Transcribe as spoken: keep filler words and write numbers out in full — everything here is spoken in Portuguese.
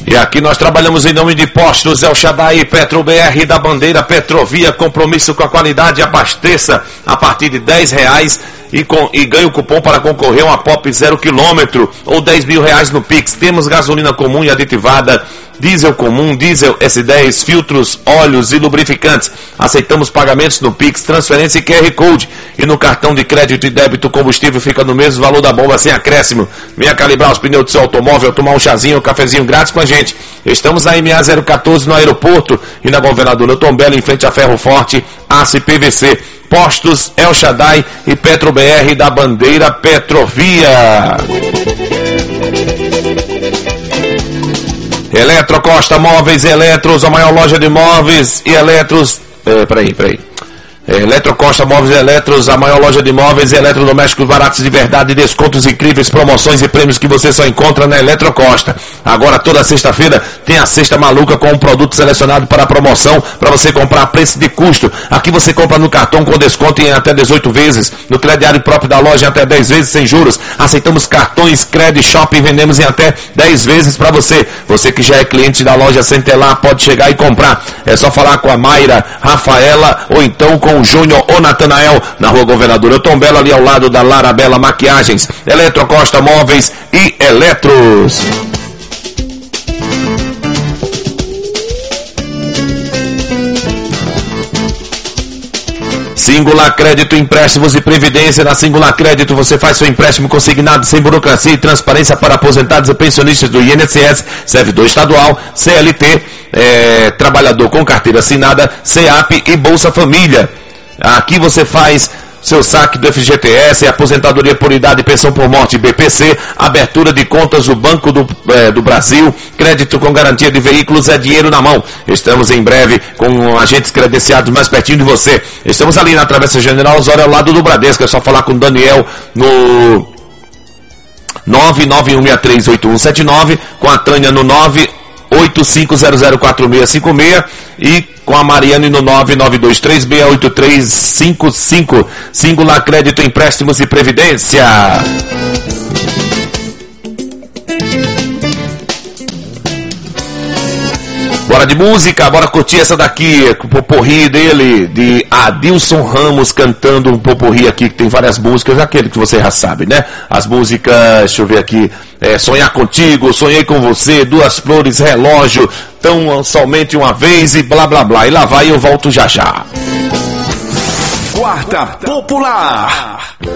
E aqui nós trabalhamos em nome de Postos El Shaddai, Petro B R da Bandeira, Petrovia, compromisso com a qualidade, abasteça a partir de dez reais e, com, e ganhe o cupom para concorrer a uma Pop zero quilômetro ou dez mil reais no Pix. Temos gasolina comum e aditivada, diesel comum, diesel S dez, filtros, óleos e lubrificantes. Aceitamos pagamentos no Pix, transferência e Q R Code. E no cartão de crédito e débito, o combustível fica no mesmo valor da bomba, sem acréscimo. Venha calibrar os pneus do seu automóvel, tomar um chazinho, um cafezinho grátis com a gente. Estamos na M A zero quatorze no aeroporto e na Governador Tom Belo, em frente a Ferro Forte, Aço e P V C. Postos El Shaddai e Petro B R da Bandeira, Petrovia. Eletrocosta Móveis e Eletros, a maior loja de móveis e eletros. É, peraí, peraí. Eletrocosta Móveis e Eletros, a maior loja de móveis e eletrodomésticos baratos de verdade, descontos incríveis, promoções e prêmios que você só encontra na Eletrocosta. Agora toda sexta-feira tem a Sexta Maluca com um produto selecionado para promoção, para você comprar a preço de custo. Aqui você compra no cartão com desconto em até dezoito vezes, no crediário próprio da loja em até dez vezes sem juros. Aceitamos cartões, Credit Shopping, vendemos em até dez vezes para você. Você que já é cliente da loja Centelar pode chegar e comprar. É só falar com a Mayra, Rafaela ou então com o Júnior ou Natanael, na Rua Governador Tom Belo, ali ao lado da Lara Bela Maquiagens. Eletrocosta Móveis e Eletros. Singular Crédito, Empréstimos e Previdência. Na Singular Crédito você faz seu empréstimo consignado sem burocracia e transparência para aposentados e pensionistas do I N S S, servidor estadual, C L T, é, trabalhador com carteira assinada, C A P e Bolsa Família. Aqui você faz seu saque do F G T S, aposentadoria por idade e pensão por morte, B P C, abertura de contas do Banco do, é, do Brasil, crédito com garantia de veículos, é dinheiro na mão. Estamos em breve com agentes credenciados mais pertinho de você. Estamos ali na Travessa General Osório, ao lado do Bradesco. É só falar com o Daniel no nove nove um seis três oito um sete nove, com a Tânia no nove oito cinco zero zero quatro seis cinco seis e com a Mariane no nove nove dois três seis oito três cinco cinco. Singular Crédito, Empréstimos e Previdência. Bora de música, bora curtir essa daqui, com o poporri dele, de Adilson Ramos, cantando um poporri aqui, que tem várias músicas, aquele que você já sabe, né? As músicas, deixa eu ver aqui, é, Sonhar Contigo, Sonhei Com Você, Duas Flores, Relógio, Tão Somente Uma Vez e blá blá blá. E lá vai, eu volto já já. Quarta Popular.